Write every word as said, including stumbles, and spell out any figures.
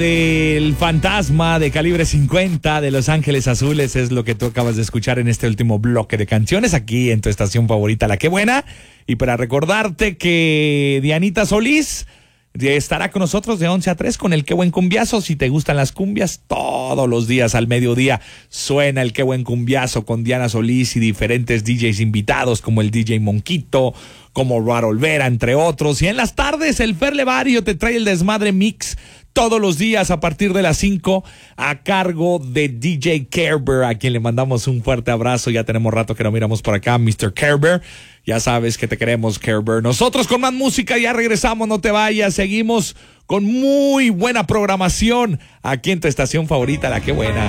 El fantasma de Calibre cincuenta de Los Ángeles Azules es lo que tú acabas de escuchar en este último bloque de canciones aquí en tu estación favorita, La Que Buena. Y para recordarte que Dianita Solís estará con nosotros de once a tres con el Qué Buen Cumbiazo. Si te gustan las cumbias, todos los días al mediodía suena el Qué Buen Cumbiazo con Diana Solís y diferentes D Js invitados como el D J Monquito, como Rod Olvera, entre otros. Y en las tardes el Fer Levario te trae el Desmadre Mix todos los días a partir de las cinco a cargo de D J Kerber, a quien le mandamos un fuerte abrazo. Ya tenemos rato que no miramos por acá, mister Kerber. Ya sabes que te queremos, Kerber. Nosotros con más música ya regresamos, no te vayas. Seguimos con muy buena programación aquí en tu estación favorita, La Que Buena.